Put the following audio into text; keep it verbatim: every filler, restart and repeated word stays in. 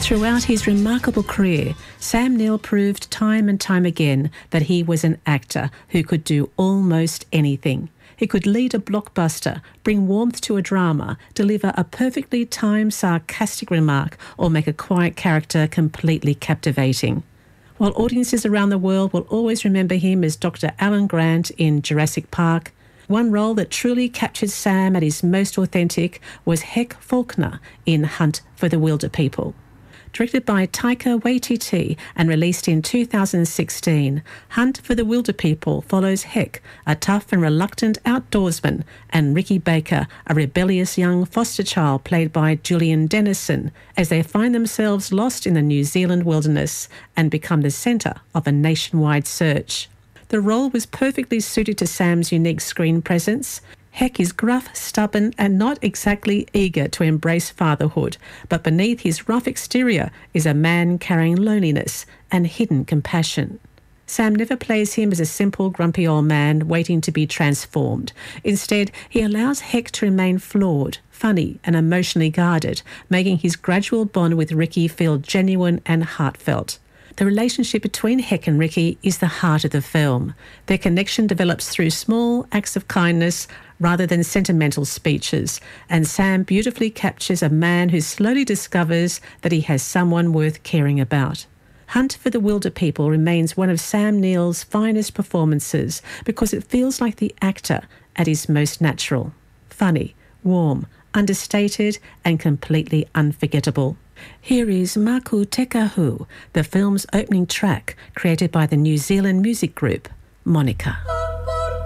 Throughout his remarkable career, Sam Neill proved time and time again that he was an actor who could do almost anything. He could lead a blockbuster, bring warmth to a drama, deliver a perfectly timed sarcastic remark, or make a quiet character completely captivating. While audiences around the world will always remember him as Doctor Alan Grant in Jurassic Park, one role that truly captured Sam at his most authentic was Hec Faulkner in Hunt for the Wilderpeople. Directed by Taika Waititi and released in two thousand sixteen, Hunt for the Wilderpeople follows Hec, a tough and reluctant outdoorsman, and Ricky Baker, a rebellious young foster child played by Julian Dennison, as they find themselves lost in the New Zealand wilderness and become the centre of a nationwide search. The role was perfectly suited to Sam's unique screen presence. Hec is gruff, stubborn, and not exactly eager to embrace fatherhood, but beneath his rough exterior is a man carrying loneliness and hidden compassion. Sam never plays him as a simple, grumpy old man waiting to be transformed. Instead, he allows Hec to remain flawed, funny, and emotionally guarded, making his gradual bond with Ricky feel genuine and heartfelt. The relationship between Hec and Ricky is the heart of the film. Their connection develops through small acts of kindness rather than sentimental speeches, and Sam beautifully captures a man who slowly discovers that he has someone worth caring about. Hunt for the Wilderpeople remains one of Sam Neill's finest performances because it feels like the actor at his most natural. Funny, warm, understated, and completely unforgettable. Here is Maku Te Kahu, the film's opening track, created by the New Zealand music group Monica.